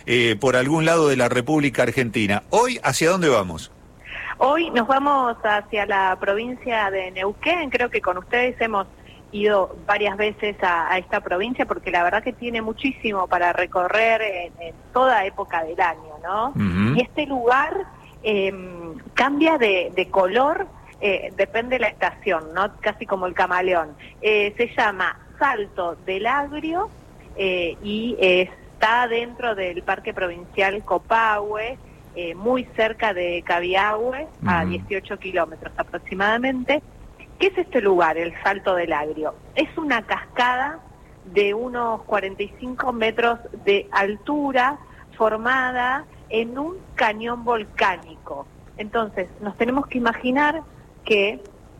por algún lado de la República Argentina. Hoy, ¿hacia dónde vamos? Hoy nos vamos hacia la provincia de Neuquén. Creo que con ustedes hemos ido varias veces a esta provincia porque la verdad que tiene muchísimo para recorrer en toda época del año, ¿no? Uh-huh. Y este lugar cambia de color, depende de la estación, ¿no? Casi como el camaleón. Se llama Salto del Agrio y está dentro del Parque Provincial Copahue, muy cerca de Cabiahue, a 18 kilómetros aproximadamente. ¿Qué es este lugar, el Salto del Agrio? Es una cascada de unos 45 metros de altura formada en un cañón volcánico. Entonces, nos tenemos que imaginar que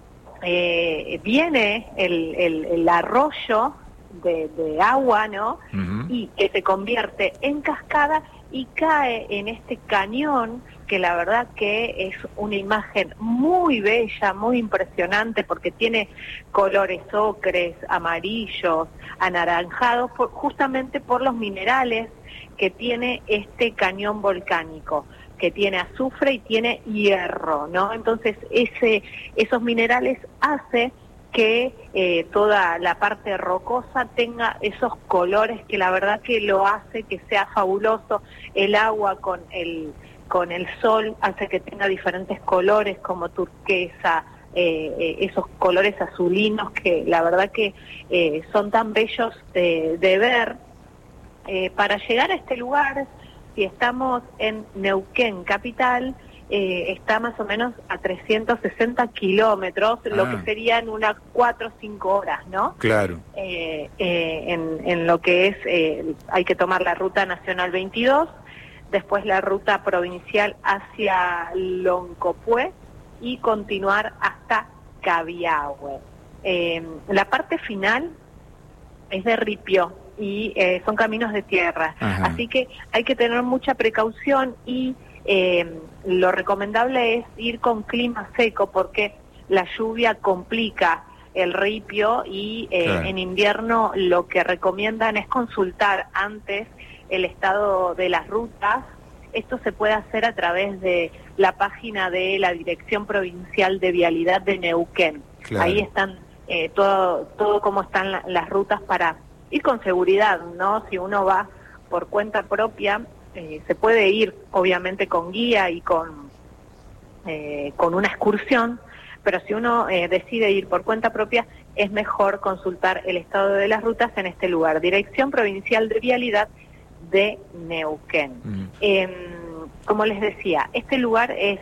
viene el arroyo de agua, ¿no? Uh-huh. Y que se convierte en cascada y cae en este cañón, que la verdad que es una imagen muy bella, muy impresionante, porque tiene colores ocres, amarillos, anaranjados, justamente por los minerales que tiene este cañón volcánico, que tiene azufre y tiene hierro, ¿no? Entonces esos minerales hacen que toda la parte rocosa tenga esos colores que la verdad que lo hace que sea fabuloso. El agua con el sol hace que tenga diferentes colores como turquesa, esos colores azulinos que la verdad que son tan bellos de ver. Para llegar a este lugar, si estamos en Neuquén capital, está más o menos a 360 kilómetros, lo que serían unas 4 o 5 horas, ¿no? Claro. En lo que es, hay que tomar la ruta nacional 22, después la ruta provincial hacia Loncopué y continuar hasta Cabiahue. La parte final es de ripio y son caminos de tierra. Ajá. Así que hay que tener mucha precaución y lo recomendable es ir con clima seco porque la lluvia complica el ripio y claro, en invierno lo que recomiendan es consultar antes el estado de las rutas. Esto se puede hacer a través de la página de la Dirección Provincial de Vialidad de Neuquén. Claro. Ahí están todo cómo están las rutas para ir con seguridad, ¿no? Si uno va por cuenta propia, se puede ir obviamente con guía y con una excursión, pero si uno decide ir por cuenta propia, es mejor consultar el estado de las rutas en este lugar, Dirección Provincial de Vialidad de Neuquén. Como les decía, este lugar es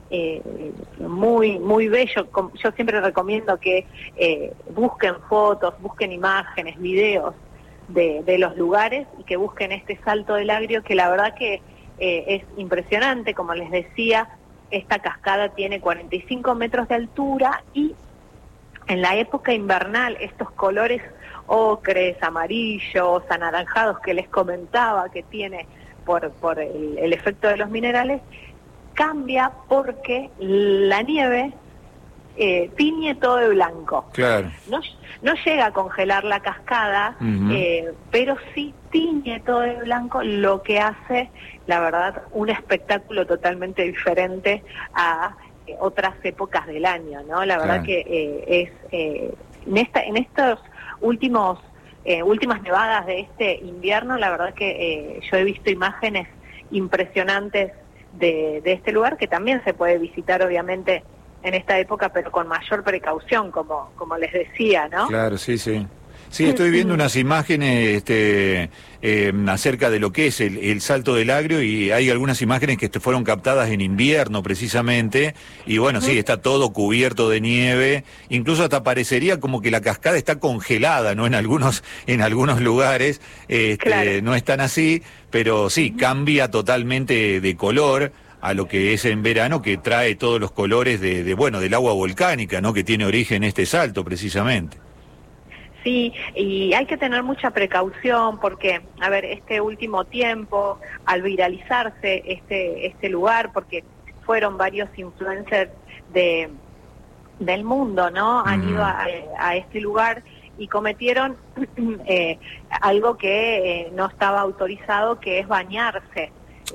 muy muy bello. Yo siempre recomiendo que busquen fotos, busquen imágenes, videos de los lugares y que busquen este Salto del Agrio, que la verdad que es impresionante. Como les decía, esta cascada tiene 45 metros de altura y en la época invernal estos colores ocres, amarillos, anaranjados que les comentaba que tiene por el efecto de los minerales, cambia porque la nieve tiñe todo de blanco. Claro. No llega a congelar la cascada, pero sí tiñe todo de blanco, lo que hace, la verdad, un espectáculo totalmente diferente a otras épocas del año, ¿no? La verdad que en estos últimas nevadas de este invierno, la verdad que yo he visto imágenes impresionantes de este lugar, que también se puede visitar obviamente en esta época, pero con mayor precaución, como les decía, ¿no? Claro, sí, sí. Sí, estoy viendo unas imágenes acerca de lo que es el Salto del Agrio, y hay algunas imágenes que fueron captadas en invierno precisamente, y bueno, sí, está todo cubierto de nieve, incluso hasta parecería como que la cascada está congelada, ¿no? En algunos lugares, claro, no es tan así, pero sí, cambia totalmente de color a lo que es en verano, que trae todos los colores del agua volcánica, ¿no? Que tiene origen este salto precisamente. Sí, y hay que tener mucha precaución porque, a ver, este último tiempo, al viralizarse este lugar, porque fueron varios influencers del mundo, ¿no? Han ido a este lugar y cometieron algo que no estaba autorizado, que es bañarse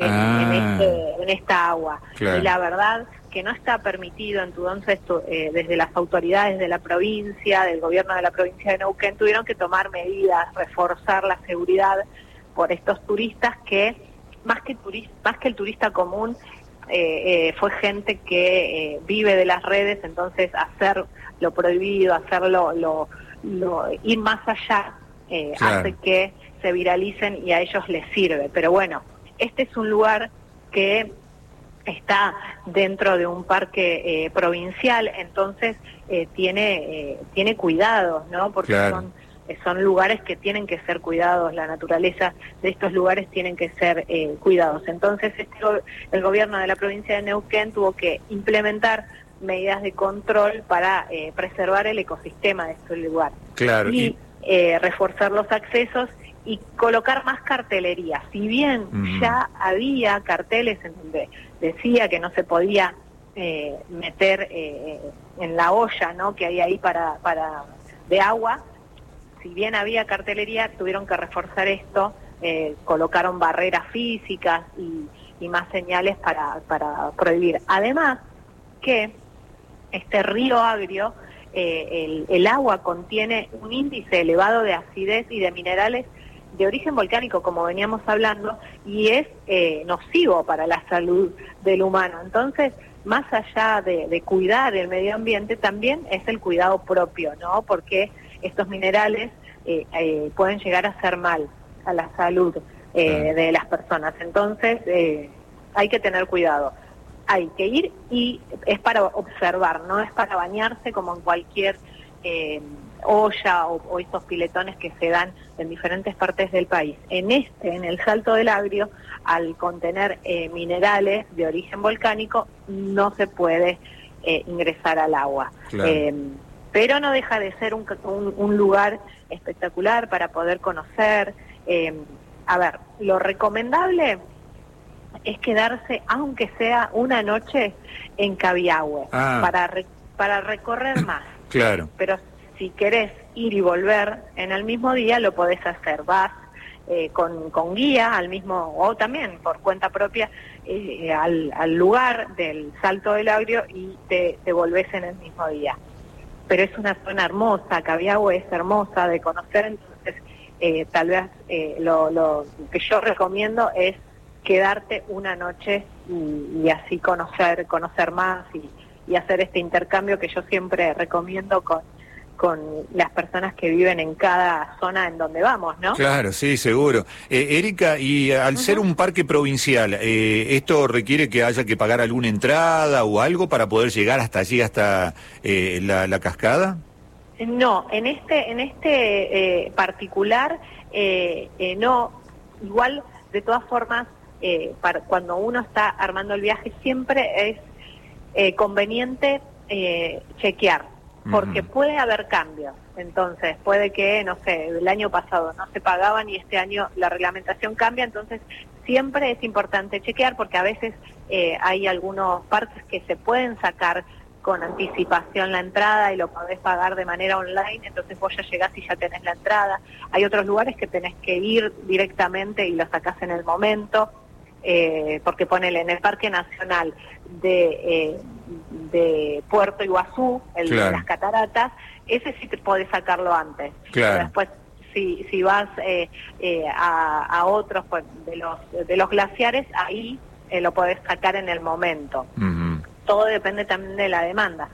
en esta agua. Claro. Y la verdad que no está permitido. Entonces desde las autoridades de la provincia, del gobierno de la provincia de Neuquén, tuvieron que tomar medidas, reforzar la seguridad por estos turistas que más que el turista común fue gente que vive de las redes. Entonces hacer lo prohibido, hacerlo ir más allá claro, hace que se viralicen y a ellos les sirve. Pero bueno, este es un lugar que está dentro de un parque provincial, entonces tiene cuidados, ¿no? Porque claro, son lugares que tienen que ser cuidados, la naturaleza de estos lugares tienen que ser cuidados. Entonces el gobierno de la provincia de Neuquén tuvo que implementar medidas de control para preservar el ecosistema de este lugar. claro. Y reforzar los accesos y colocar más cartelería. Si bien ya había carteles en donde decía que no se podía meter en la olla, ¿no?, que hay ahí para de agua, si bien había cartelería, tuvieron que reforzar esto, colocaron barreras físicas y más señales para prohibir. Además que este río Agrio, el agua contiene un índice elevado de acidez y de minerales de origen volcánico, como veníamos hablando, y es nocivo para la salud del humano. Entonces, más allá de cuidar el medio ambiente, también es el cuidado propio, ¿no? Porque estos minerales pueden llegar a hacer mal a la salud de las personas. Entonces, hay que tener cuidado. Hay que ir y es para observar, no es para bañarse como en cualquier olla o estos piletones que se dan en diferentes partes del país. En el Salto del Agrio, al contener minerales de origen volcánico, no se puede ingresar al agua. Claro. Pero no deja de ser un lugar espectacular para poder conocer. A ver, lo recomendable es quedarse, aunque sea una noche, en Cabiahue, para recorrer más. Claro. Pero si querés ir y volver en el mismo día, lo podés hacer. Vas con guía al mismo, o también por cuenta propia, al lugar del Salto del Agrio y te volvés en el mismo día. Pero es una zona hermosa, Cabiahue es hermosa de conocer, entonces tal vez lo que yo recomiendo es quedarte una noche y así conocer más y hacer este intercambio que yo siempre recomiendo con las personas que viven en cada zona en donde vamos, ¿no? Claro, sí, seguro. Erika, y al ser un parque provincial, ¿esto requiere que haya que pagar alguna entrada o algo para poder llegar hasta allí, hasta la cascada? No, en este particular, no. Igual, de todas formas, cuando uno está armando el viaje, siempre es conveniente chequear, porque puede haber cambios. Entonces, puede que, no sé, el año pasado no se pagaban y este año la reglamentación cambia, entonces siempre es importante chequear, porque a veces hay algunos parques que se pueden sacar con anticipación la entrada y lo podés pagar de manera online, entonces vos ya llegás y ya tenés la entrada. Hay otros lugares que tenés que ir directamente y lo sacás en el momento, porque ponele en el Parque Nacional de Puerto Iguazú, de las cataratas, ese sí te podés sacarlo antes. Claro. Pero después, si vas a otros pues, de los glaciares, ahí lo podés sacar en el momento. Todo depende también de la demanda.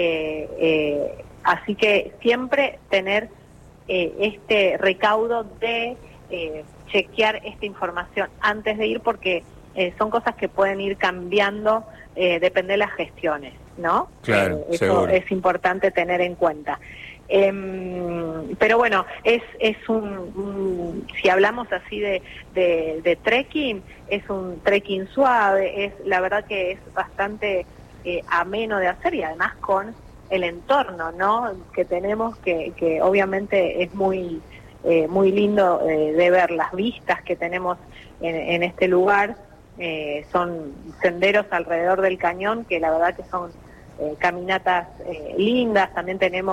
Así que siempre tener este recaudo de chequear esta información antes de ir, porque son cosas que pueden ir cambiando, depende de las gestiones, ¿no? Claro, eso seguro. Es importante tener en cuenta. Pero bueno, es si hablamos así de trekking, es un trekking suave, la verdad que es bastante ameno de hacer, y además con el entorno, ¿no?, que tenemos, que obviamente es muy lindo de ver. Las vistas que tenemos en este lugar, son senderos alrededor del cañón, que la verdad que son caminatas lindas. También tenemos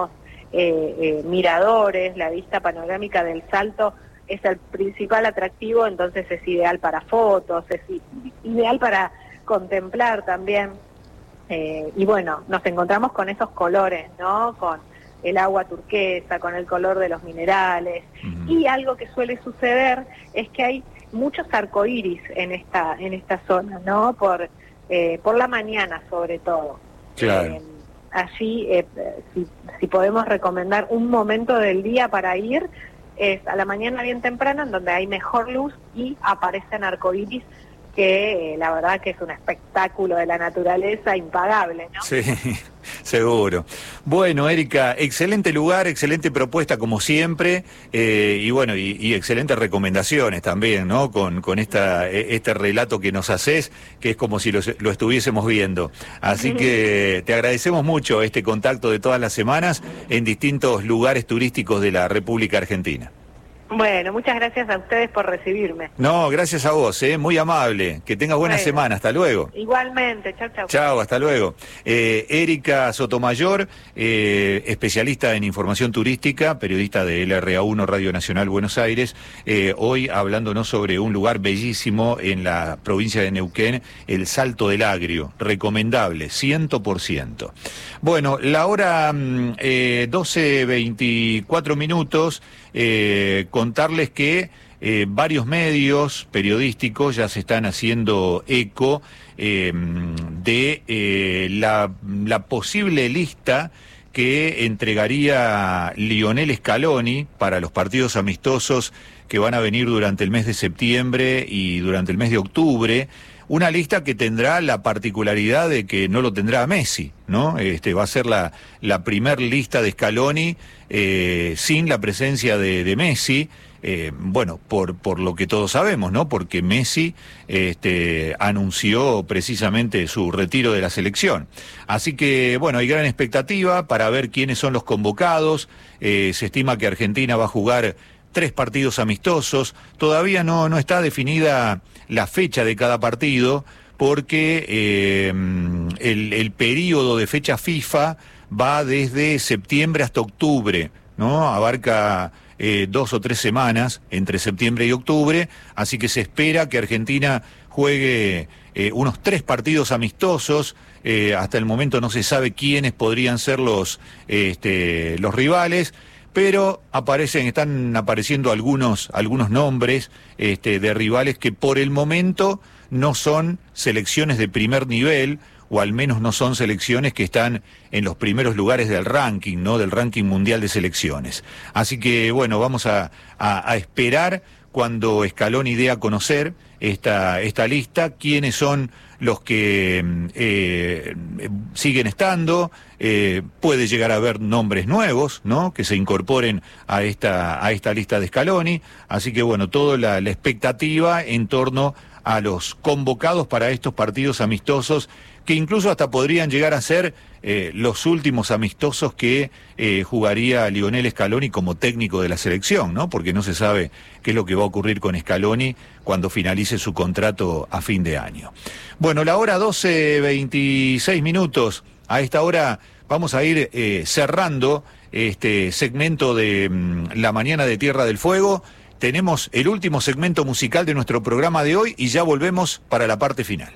miradores, la vista panorámica del Salto es el principal atractivo, entonces es ideal para fotos, es ideal para contemplar también. Y bueno, nos encontramos con esos colores, ¿no? Con el agua turquesa, con el color de los minerales. Y algo que suele suceder es que hay muchos arcoíris en esta zona, ¿no? Por la mañana sobre todo. Claro. Allí, si podemos recomendar un momento del día para ir, es a la mañana bien temprano, en donde hay mejor luz y aparecen arcoíris, que la verdad que es un espectáculo de la naturaleza impagable, ¿no? Sí, seguro. Bueno, Erika, excelente lugar, excelente propuesta como siempre, y bueno, y excelentes recomendaciones también, ¿no? Con este relato que nos haces, que es como si lo estuviésemos viendo. Así que te agradecemos mucho este contacto de todas las semanas en distintos lugares turísticos de la República Argentina. Bueno, muchas gracias a ustedes por recibirme. No, gracias a vos, muy amable. Que tengas buena semana. Hasta luego. Igualmente, chau, chau. Chau, hasta luego. Erika Sotomayor, especialista en información turística, periodista de LRA1 Radio Nacional Buenos Aires, hoy hablándonos sobre un lugar bellísimo en la provincia de Neuquén, el Salto del Agrio, recomendable, 100%. Bueno, la hora 12:24 minutos. Contarles que varios medios periodísticos ya se están haciendo eco de la posible lista que entregaría Lionel Scaloni para los partidos amistosos que van a venir durante el mes de septiembre y durante el mes de octubre. Una lista que tendrá la particularidad de que no lo tendrá Messi, ¿no? Va a ser la primer lista de Scaloni sin la presencia de Messi, bueno, por lo que todos sabemos, ¿no? Porque Messi anunció precisamente su retiro de la selección. Así que, bueno, hay gran expectativa para ver quiénes son los convocados. Se estima que Argentina va a jugar 3 partidos amistosos. Todavía no está definida la fecha de cada partido, porque el periodo de fecha FIFA va desde septiembre hasta octubre, ¿no? Abarca 2 o 3 semanas entre septiembre y octubre, así que se espera que Argentina juegue unos 3 partidos amistosos. Hasta el momento no se sabe quiénes podrían ser los rivales, pero están apareciendo algunos nombres de rivales que por el momento no son selecciones de primer nivel, o al menos no son selecciones que están en los primeros lugares del ranking, ¿no? Del ranking mundial de selecciones. Así que, bueno, vamos a esperar cuando Scaloni dé a conocer esta lista, quiénes son los que siguen estando. Puede llegar a haber nombres nuevos, ¿no? Que se incorporen a esta lista de Scaloni. Así que, bueno, toda la expectativa en torno a los convocados para estos partidos amistosos, que incluso hasta podrían llegar a ser los últimos amistosos que jugaría Lionel Scaloni como técnico de la selección, ¿no? Porque no se sabe qué es lo que va a ocurrir con Scaloni cuando finalice su contrato a fin de año. Bueno, la hora 12:26 minutos. A esta hora vamos a ir cerrando este segmento de La Mañana de Tierra del Fuego. Tenemos el último segmento musical de nuestro programa de hoy y ya volvemos para la parte final.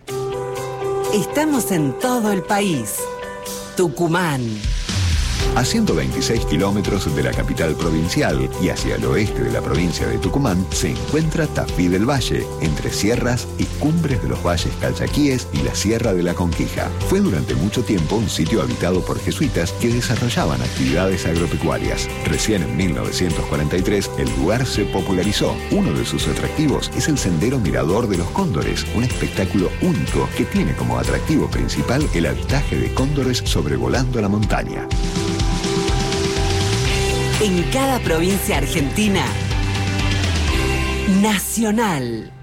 Estamos en todo el país. Tucumán. A 126 kilómetros de la capital provincial y hacia el oeste de la provincia de Tucumán se encuentra Tafí del Valle, entre sierras y cumbres de los valles Calchaquíes y la Sierra de la Conquija. Fue durante mucho tiempo un sitio habitado por jesuitas que desarrollaban actividades agropecuarias. Recién en 1943 el lugar se popularizó. Uno de sus atractivos es el Sendero Mirador de los Cóndores, un espectáculo único que tiene como atractivo principal el avistaje de cóndores sobrevolando la montaña. En cada provincia argentina, Nacional.